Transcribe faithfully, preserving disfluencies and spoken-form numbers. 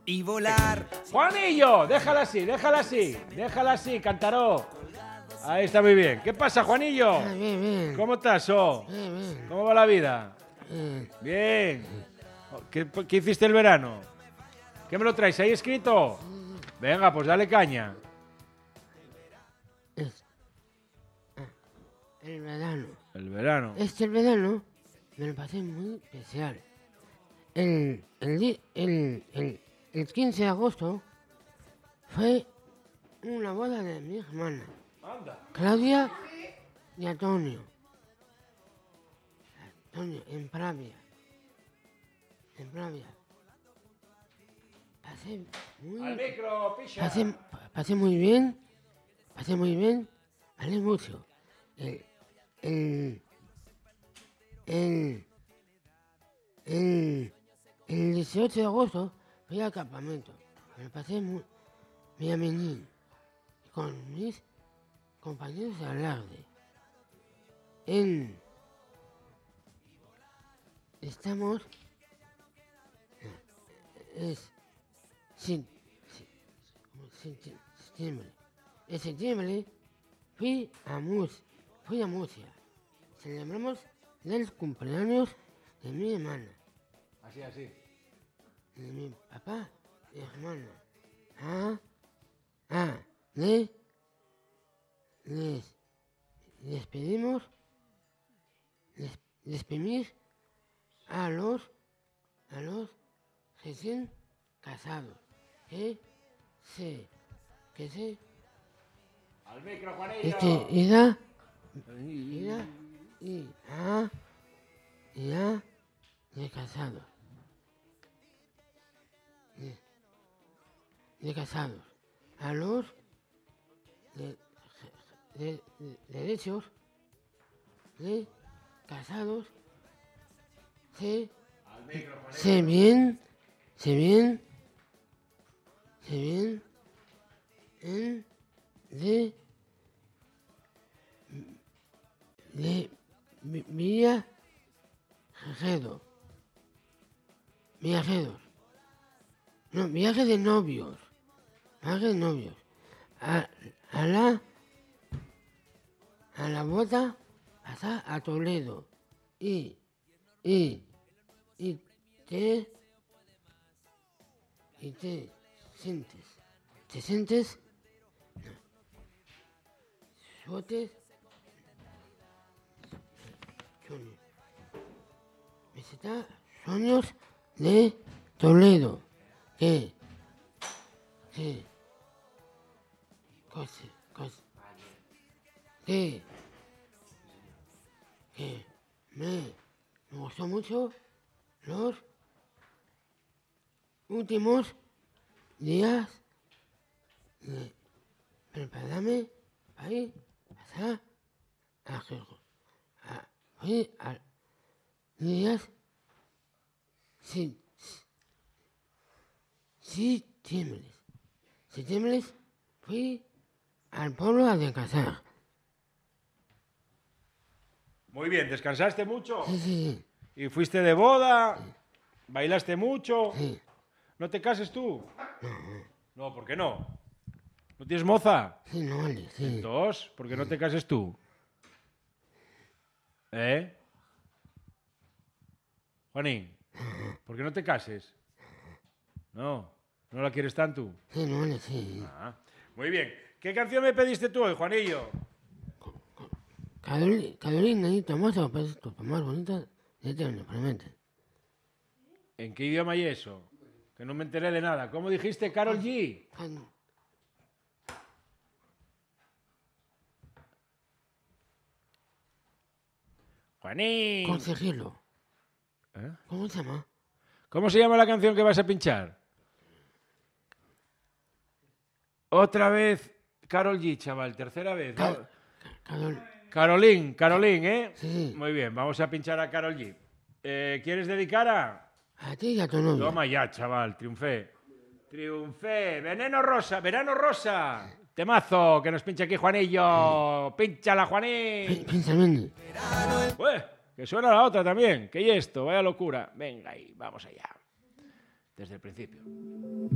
y volar. Juanillo, déjala así, déjala así, déjala así, Cantaró. Ahí está muy bien. ¿Qué pasa, Juanillo? Ah, bien, bien. ¿Cómo estás, oh? Bien, bien. ¿Cómo va la vida? Bien. Bien. ¿Qué, qué hiciste el verano? ¿Qué me lo traes ahí escrito? Venga, pues dale caña. Es- ah, el verano. El verano. Este verano me lo pasé muy especial. El, el, di- el, el, el quince de agosto fue una boda de mi hermana, Anda. Claudia y Antonio. Antonio, en Pravia. En Pravia. Pasé muy, Al micro, picha. pasé, pasé muy bien. Pasé muy bien. Hablé mucho. El, el, el, el, el dieciocho de agosto fui al campamento. Me pasé muy, muy amenín con mis compañeros de alarde. En, estamos, es, sin, sin- como sin- septiembre. En septiembre fui a Mus, fui a Murcia. Celebramos el cumpleaños de mi hermana, Así, así. de mi papá y hermana. Ah, ah, le, les despedimos, les despedimos a los, a los recién casados, que se, que se, Al micro, Juanillo. este, irá, irá, y a, y a, de casados. De, de casados. A los de, de- de- derechos de casados se, Al micro, Juanillo. se bien, se bien, se bien en de de vi- vía viajeros, viajeros, no, viaje de novios, viaje de novios, a, a la, a la boda, hasta a Toledo, y, y, y te, y te sientes, te sientes, no, sueltes, sueños, visita sueños de Toledo, que, que, coche, coche, que, que me, me gustó mucho los últimos días de prepararme para ir a a Jericó. A, fui a días sin septiembre. Septiembre fui al pueblo a descansar. Muy bien, ¿descansaste mucho? Sí, sí, ¿Y fuiste de boda? ¿Bailaste mucho? sí. ¿No te cases tú? No, ¿por qué no? ¿No tienes moza? Sí, no vale, sí. Dos, ¿por qué no te cases tú? ¿Eh? Juanín, ¿por qué no te cases? No, ¿no la quieres tanto? Sí, no vale, sí. Ah, muy bien. ¿Qué canción me pediste tú hoy, Juanillo? Carolina, Carolina y Tomaso, pues tu más bonita de eterno, promete. ¿En qué idioma hay eso? Que no me enteré de nada. ¿Cómo dijiste, Karol G? Juanín. Consejero. ¿Eh? ¿Cómo se llama? ¿Cómo se llama la canción que vas a pinchar? Otra vez Karol G, chaval, tercera vez. ¿no? Car- Carol, Carolín, Carolín, ¿eh? Sí. Muy bien, vamos a pinchar a Karol G. Eh, ¿Quieres dedicar a...? a ti y a tu novia. Toma ya, chaval, triunfé. Triunfé. Veneno rosa, verano rosa. Temazo que nos pincha aquí Juanillo. Pínchala, Juanín. Pi- Pensamiento. Ué, que suena la otra también. ¿Qué es esto? Vaya locura. Venga ahí, vamos allá. Desde el principio.